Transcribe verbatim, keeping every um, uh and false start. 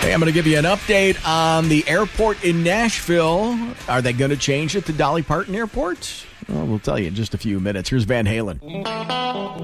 Hey, I'm going to give you an update on the airport in Nashville. Are they going to change it to Dolly Parton Airport? Well, we'll tell you in just a few minutes. Here's Van Halen.